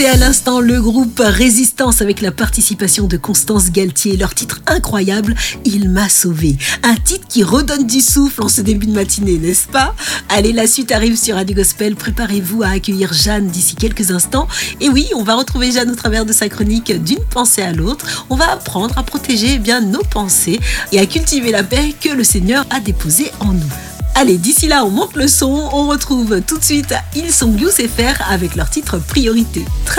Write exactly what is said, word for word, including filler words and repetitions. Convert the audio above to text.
Et à l'instant, le groupe Résistance avec la participation de Constance Galtier. Leur titre incroyable, Il m'a sauvé. Un titre qui redonne du souffle en ce début de matinée, n'est-ce pas? Allez, la suite arrive sur Radio Gospel. Préparez-vous à accueillir Jeanne d'ici quelques instants. Et oui, on va retrouver Jeanne au travers de sa chronique D'une pensée à l'autre. On va apprendre à protéger eh bien, nos pensées et à cultiver la paix que le Seigneur a déposée en nous. Allez, d'ici là, on monte le son. On retrouve tout de suite Ils sont Youssef avec leur titre Priorité. Très